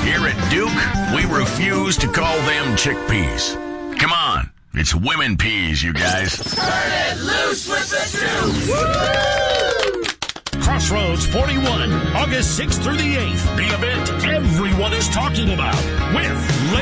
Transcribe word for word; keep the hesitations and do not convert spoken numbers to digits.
Here at Duke, we refuse to call them chickpeas. Come on, it's women peas, you guys. Turn it loose with the Duke! Crossroads forty-one, August sixth through the eighth. The event everyone is talking about with